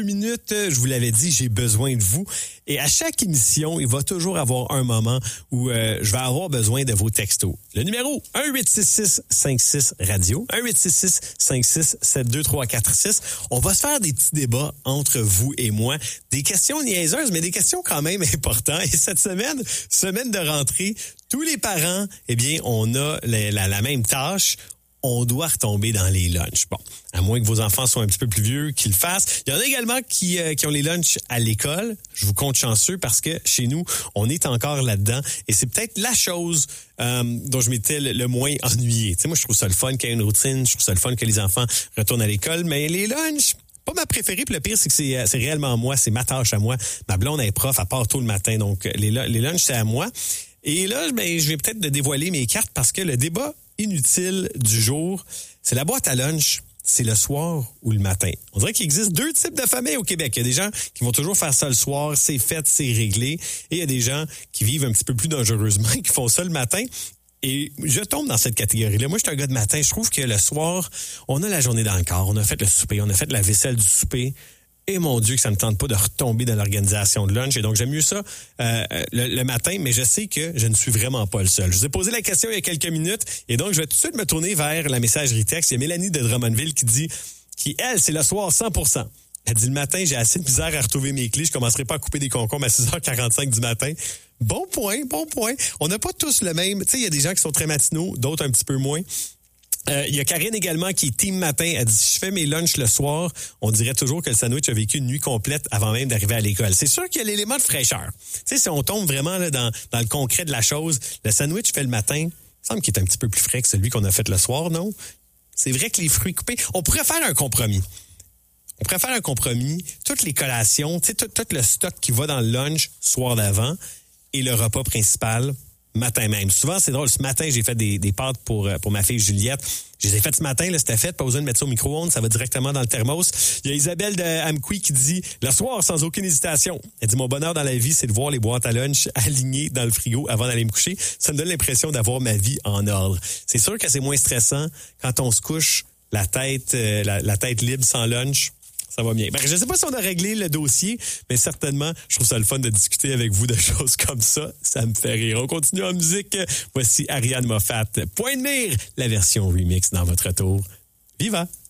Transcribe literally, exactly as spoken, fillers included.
minutes, je vous l'avais dit, j'ai besoin de vous. Et à chaque émission, il va toujours avoir un moment où euh, je vais avoir besoin de vos textos. Le numéro un huit six six cinq six radio, un huit six six cinq six sept deux trois quatre six. On va se faire des petits débats entre vous et moi. Des questions niaiseuses, mais des questions quand même importantes. Et cette semaine, semaine de rentrée, tous les parents, eh bien, on a la, la, la même tâche. On doit retomber dans les lunchs. Bon, à moins que vos enfants soient un petit peu plus vieux, qu'ils le fassent. Il y en a également qui, euh, qui ont les lunchs à l'école. Je vous compte chanceux parce que chez nous, on est encore là-dedans. Et c'est peut-être la chose euh, dont je m'étais le, le moins ennuyé. Tu sais, moi, je trouve ça le fun qu'il y ait une routine. Je trouve ça le fun que les enfants retournent à l'école. Mais les lunchs, pas ma préférée. Puis le pire, c'est que c'est, c'est réellement moi. C'est ma tâche à moi. Ma blonde est prof, elle part tôt le matin. Donc, les, les lunchs, c'est à moi. Et là, ben, je vais peut-être dévoiler mes cartes parce que le débat inutile du jour, c'est la boîte à lunch, c'est le soir ou le matin. On dirait qu'il existe deux types de familles au Québec. Il y a des gens qui vont toujours faire ça le soir, c'est fait, c'est réglé. Et il y a des gens qui vivent un petit peu plus dangereusement, qui font ça le matin. Et je tombe dans cette catégorie-là. Moi, je suis un gars de matin. Je trouve que le soir, on a la journée dans le corps. On a fait le souper, on a fait la vaisselle du souper. Et mon Dieu, que ça ne me tente pas de retomber dans l'organisation de lunch. Et donc, j'aime mieux ça euh, le, le matin, mais je sais que je ne suis vraiment pas le seul. Je vous ai posé la question il y a quelques minutes et donc, je vais tout de suite me tourner vers la messagerie texte. Il y a Mélanie de Drummondville qui dit, qui, elle, c'est le soir cent pour cent. Elle dit, le matin, j'ai assez de misère à retrouver mes clés. Je commencerai pas à couper des concombres à six heures quarante-cinq du matin. Bon point, bon point. On n'a pas tous le même. Tu sais, il y a des gens qui sont très matinaux, d'autres un petit peu moins. Euh, il y a Karine également qui est team matin. Elle dit, si je fais mes lunchs le soir, on dirait toujours que le sandwich a vécu une nuit complète avant même d'arriver à l'école. C'est sûr qu'il y a l'élément de fraîcheur. Tu sais, si on tombe vraiment là, dans, dans le concret de la chose, le sandwich fait le matin, il me semble qu'il est un petit peu plus frais que celui qu'on a fait le soir, non? C'est vrai que les fruits coupés, on pourrait faire un compromis. On pourrait faire un compromis. Toutes les collations, tu sais, tout, tout le stock qui va dans le lunch soir d'avant et le repas principal matin même. Souvent, c'est drôle. Ce matin, j'ai fait des, des pâtes pour, pour ma fille Juliette. Je les ai faites ce matin, là, c'était fait. Pas besoin de mettre ça au micro-ondes. Ça va directement dans le thermos. Il y a Isabelle de Amqui qui dit, le soir, sans aucune hésitation. Elle dit, mon bonheur dans la vie, c'est de voir les boîtes à lunch alignées dans le frigo avant d'aller me coucher. Ça me donne l'impression d'avoir ma vie en ordre. C'est sûr que c'est moins stressant quand on se couche la tête, euh, la, la tête libre sans lunch. Ça va bien. Ben, je ne sais pas si on a réglé le dossier, mais certainement, je trouve ça le fun de discuter avec vous de choses comme ça. Ça me fait rire. On continue en musique. Voici Ariane Moffat. Point de mire, la version remix dans votre tour. Viva!